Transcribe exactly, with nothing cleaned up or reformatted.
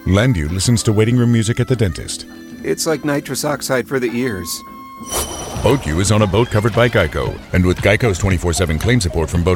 Landu listens to waiting room music at the dentist. It's like nitrous oxide for the ears. BoatU is on a boat covered by Geico. And with Geico's twenty-four seven claim support from Boat